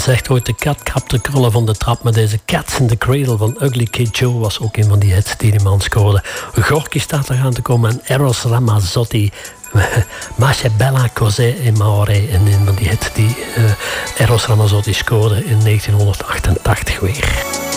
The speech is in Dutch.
zegt ooit: de kat kapt de krullen van de trap. Maar deze Cats in the Cradle van Ugly Kid Joe was ook een van die hits die man scoorde. Gorky staat er aan te komen en Eros Ramazzotti. Ma c'è bella cos'è amore. En een van die hits die Eros Ramazzotti scoorde in 1988 weer.